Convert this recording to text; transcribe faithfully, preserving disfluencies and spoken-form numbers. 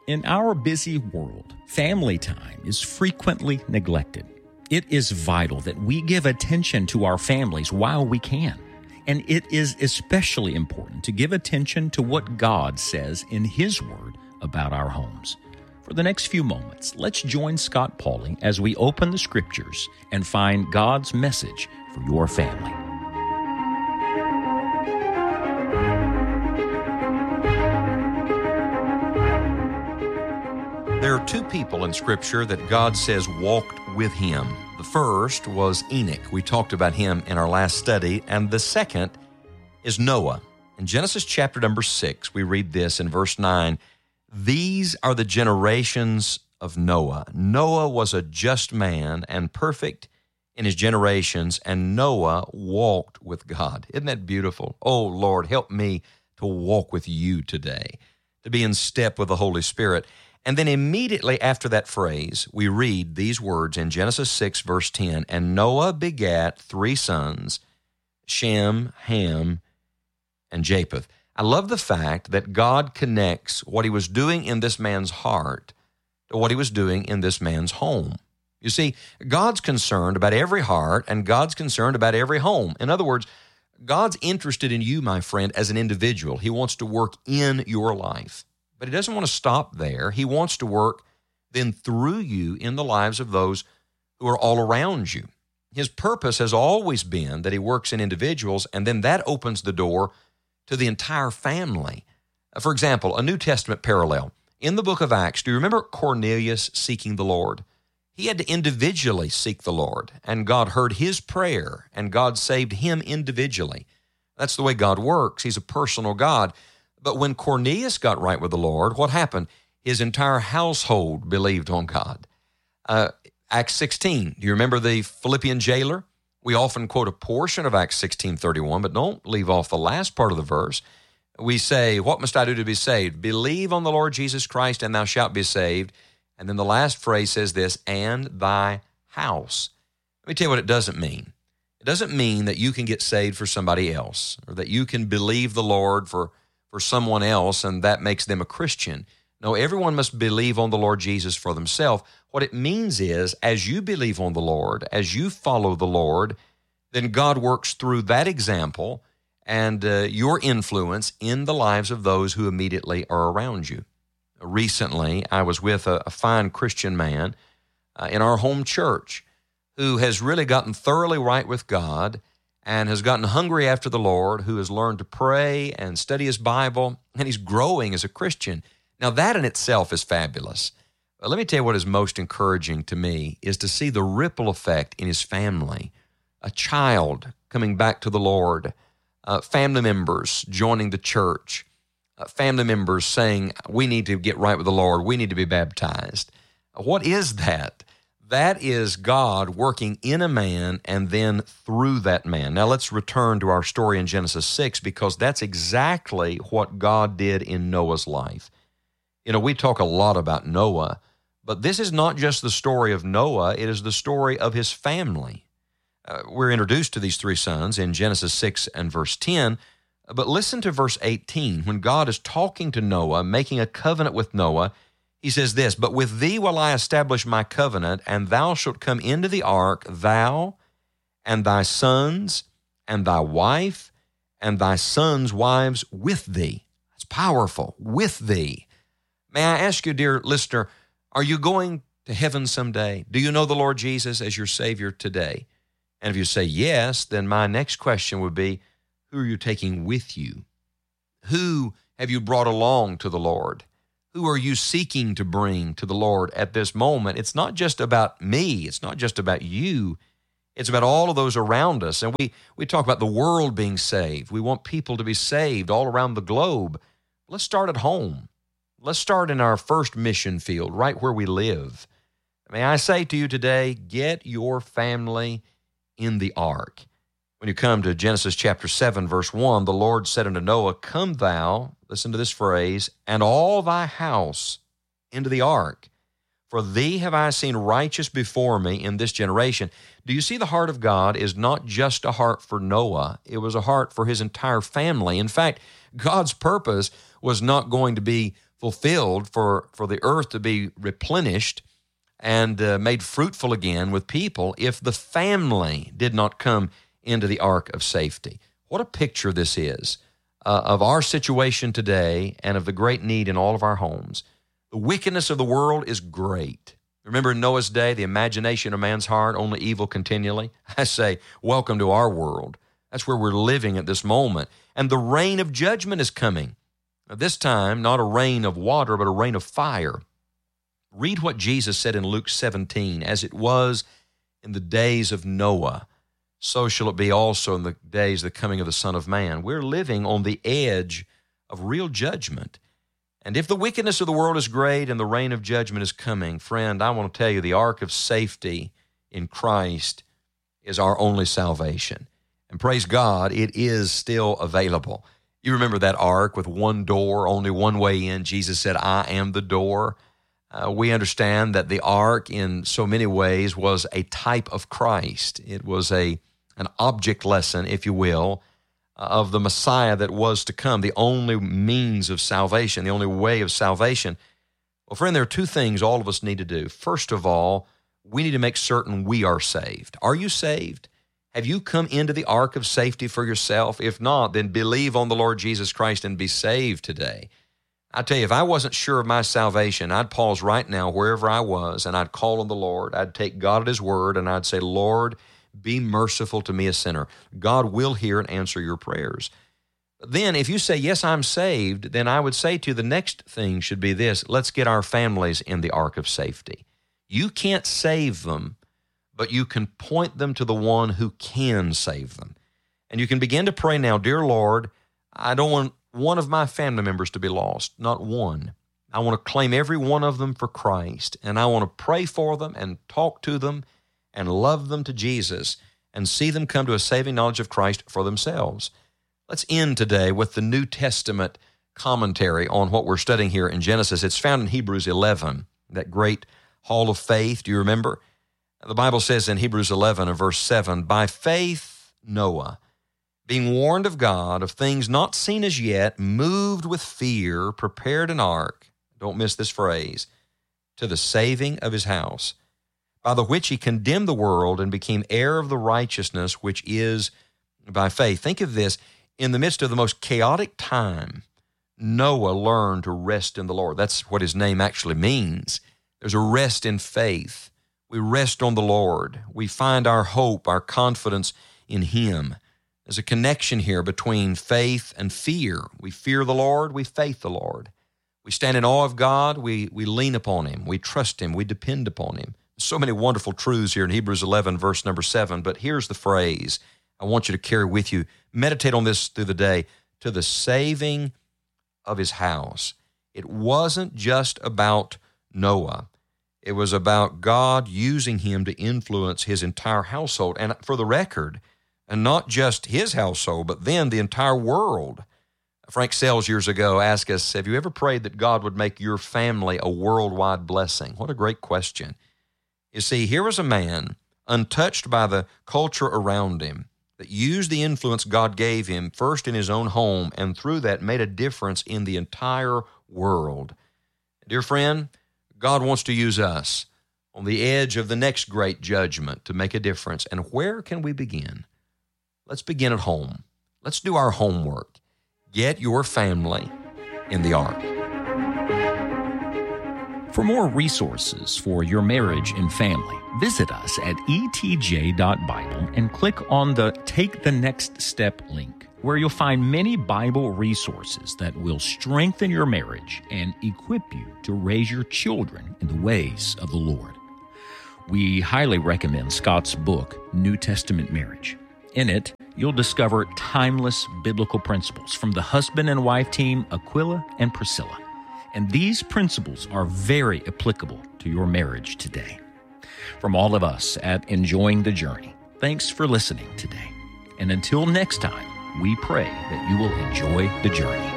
In our busy world, family time is frequently neglected. It is vital that we give attention to our families while we can. And it is especially important to give attention to what God says in His Word about our homes. For the next few moments, let's join Scott Pauley as we open the Scriptures and find God's message for your family. There are two people in Scripture that God says walked with Him. The first was Enoch. We talked about him in our last study. And the second is Noah. In Genesis chapter number six, we read this in verse nine. These are the generations of Noah. Noah was a just man and perfect in his generations, and Noah walked with God. Isn't that beautiful? Oh, Lord, help me to walk with you today, to be in step with the Holy Spirit. And then immediately after that phrase, we read these words in Genesis six, verse ten, and Noah begat three sons, Shem, Ham, and Japheth. I love the fact that God connects what He was doing in this man's heart to what He was doing in this man's home. You see, God's concerned about every heart, and God's concerned about every home. In other words, God's interested in you, my friend, as an individual. He wants to work in your life. But He doesn't want to stop there. He wants to work then through you in the lives of those who are all around you. His purpose has always been that He works in individuals, and then that opens the door to the entire family. For example, a New Testament parallel. In the book of Acts, do you remember Cornelius seeking the Lord? He had to individually seek the Lord, and God heard his prayer, and God saved him individually. That's the way God works. He's a personal God. But when Cornelius got right with the Lord, what happened? His entire household believed on God. Uh, Acts sixteen, do you remember the Philippian jailer? We often quote a portion of Acts sixteen thirty-one, but don't leave off the last part of the verse. We say, what must I do to be saved? Believe on the Lord Jesus Christ, and thou shalt be saved. And then the last phrase says this, and thy house. Let me tell you what it doesn't mean. It doesn't mean that you can get saved for somebody else, or that you can believe the Lord for for someone else, and that makes them a Christian. No, everyone must believe on the Lord Jesus for themselves. What it means is, as you believe on the Lord, as you follow the Lord, then God works through that example and uh, your influence in the lives of those who immediately are around you. Recently, I was with a, a fine Christian man uh, in our home church who has really gotten thoroughly right with God and has gotten hungry after the Lord, who has learned to pray and study his Bible, and he's growing as a Christian. Now, that in itself is fabulous. But let me tell you what is most encouraging to me is to see the ripple effect in his family. A child coming back to the Lord, uh, family members joining the church, uh, family members saying, we need to get right with the Lord, we need to be baptized. What is that? That is God working in a man and then through that man. Now let's return to our story in Genesis six, because that's exactly what God did in Noah's life. You know, we talk a lot about Noah, but this is not just the story of Noah, it is the story of his family. Uh, we're introduced to these three sons in Genesis six and verse ten, but listen to verse eighteen. When God is talking to Noah, making a covenant with Noah, He says this, but with thee will I establish my covenant, and thou shalt come into the ark, thou and thy sons and thy wife and thy sons' wives with thee. That's powerful, with thee. May I ask you, dear listener, are you going to heaven someday? Do you know the Lord Jesus as your Savior today? And if you say yes, then my next question would be, who are you taking with you? Who have you brought along to the Lord? Who are you seeking to bring to the Lord at this moment? It's not just about me. It's not just about you. It's about all of those around us. And we, we talk about the world being saved. We want people to be saved all around the globe. Let's start at home. Let's start in our first mission field, right where we live. May I say to you today, get your family in the ark. When you come to Genesis chapter seven, verse one, the Lord said unto Noah, come thou, listen to this phrase, and all thy house into the ark. For thee have I seen righteous before me in this generation. Do you see the heart of God is not just a heart for Noah. It was a heart for his entire family. In fact, God's purpose was not going to be fulfilled, for, for the earth to be replenished and uh, made fruitful again with people if the family did not come into the ark of safety. What a picture this is uh, of our situation today and of the great need in all of our homes. The wickedness of the world is great. Remember in Noah's day, the imagination of man's heart, only evil continually? I say, welcome to our world. That's where we're living at this moment. And the rain of judgment is coming. Now, this time, not a rain of water, but a rain of fire. Read what Jesus said in Luke seventeen, as it was in the days of Noah, so shall it be also in the days of the coming of the Son of Man. We're living on the edge of real judgment. And if the wickedness of the world is great and the reign of judgment is coming, friend, I want to tell you the ark of safety in Christ is our only salvation. And praise God, it is still available. You remember that ark with one door, only one way in. Jesus said, I am the door. Uh, we understand that the ark in so many ways was a type of Christ. It was a an object lesson, if you will, of the Messiah that was to come, the only means of salvation, the only way of salvation. Well, friend, there are two things all of us need to do. First of all, we need to make certain we are saved. Are you saved? Have you come into the ark of safety for yourself? If not, then believe on the Lord Jesus Christ and be saved today. I tell you, if I wasn't sure of my salvation, I'd pause right now wherever I was, and I'd call on the Lord. I'd take God at His word, and I'd say, Lord, be merciful to me, a sinner. God will hear and answer your prayers. Then if you say, yes, I'm saved, then I would say to you, the next thing should be this: let's get our families in the ark of safety. You can't save them, but you can point them to the one who can save them. And you can begin to pray now, dear Lord, I don't want one of my family members to be lost, not one. I want to claim every one of them for Christ, and I want to pray for them and talk to them and love them to Jesus and see them come to a saving knowledge of Christ for themselves. Let's end today with the New Testament commentary on what we're studying here in Genesis. It's found in Hebrews eleven, that great hall of faith. Do you remember? The Bible says in Hebrews eleven and verse seven, by faith Noah, being warned of God of things not seen as yet, moved with fear, prepared an ark, don't miss this phrase, to the saving of his house, by the which he condemned the world and became heir of the righteousness which is by faith. Think of this. In the midst of the most chaotic time, Noah learned to rest in the Lord. That's what his name actually means. There's a rest in faith. We rest on the Lord. We find our hope, our confidence in Him. There's a connection here between faith and fear. We fear the Lord, we faith the Lord. We stand in awe of God, we, we lean upon Him, we trust Him, we depend upon Him. So many wonderful truths here in Hebrews eleven, verse number seven, but here's the phrase I want you to carry with you. Meditate on this through the day. To the saving of his house. It wasn't just about Noah. It was about God using him to influence his entire household. And for the record, and not just his household, but then the entire world. Frank Sells years ago asked us, have you ever prayed that God would make your family a worldwide blessing? What a great question. You see, here was a man untouched by the culture around him that used the influence God gave him first in his own home, and through that made a difference in the entire world. Dear friend, God wants to use us on the edge of the next great judgment to make a difference. And where can we begin? Let's begin at home. Let's do our homework. Get your family in the ark. For more resources for your marriage and family, visit us at e t j dot bible and click on the Take the Next Step link, where you'll find many Bible resources that will strengthen your marriage and equip you to raise your children in the ways of the Lord. We highly recommend Scott's book, New Testament Marriage. In it, you'll discover timeless biblical principles from the husband and wife team, Aquila and Priscilla. And these principles are very applicable to your marriage today. From all of us at Enjoying the Journey, thanks for listening today. And until next time, we pray that you will enjoy the journey.